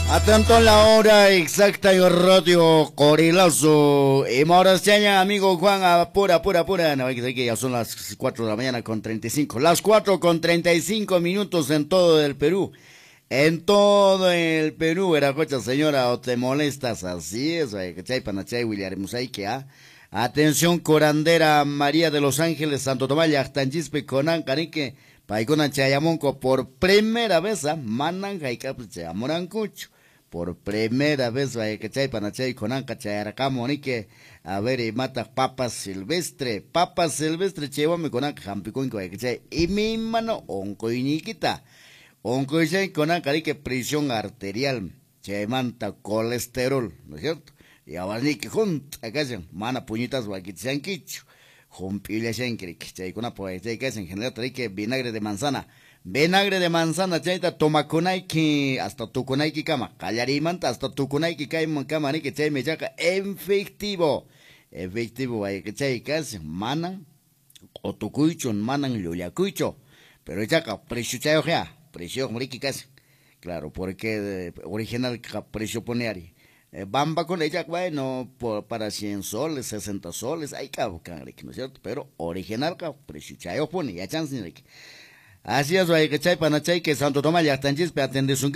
Atento la hora exacta y radio Corilazo. Y ahora se amigo Juan, apura, apura, apura. No, hay que decir que ya son las 4 de la mañana con 35. Las 4 con 35 minutos en todo el Perú. En todo el Perú, era cocha señora, o te molestas, así es, que chay panachay, William Musaique, Atención, corandera María de los Ángeles, Santo Tomás, Yachtanchispe, Conan, Carique, Paicona Chayamonco, por primera vez, Manan, Jaicap, Chayamorancucho. Por primera vez, que chay panachay, Conan, Cachayaracamonique, a ver, y mata papas silvestre, chévame Conan, Jampicón, que chay, y mi mano, oncoiniquita. Oncoichay Conan, Carique, presión arterial, manta colesterol, ¿no es cierto? Y ahora ni que junta, acá se mana puñitas guaquitzan quicho, jumpile senkri, chay con apoyo, chay que en general trae que vinagre de manzana, chayta toma conaiki, hasta tu conaiki cama, callarimanta, hasta tu conaiki caima cama, ni que chay me chaca, efectivo, que chay que manan, o tu cuicho, manan luya cuicho, pero chaca, precio chay ojea, precio como que casi, claro, porque original precio poneari. Bamba con ella, bueno, para 100 soles, 60 soles, hay cabo, ¿no es cierto? Pero original, precio chayo pone, ya chance, así es, que chay panachay, que Santo Tomás ya están chispe, atende su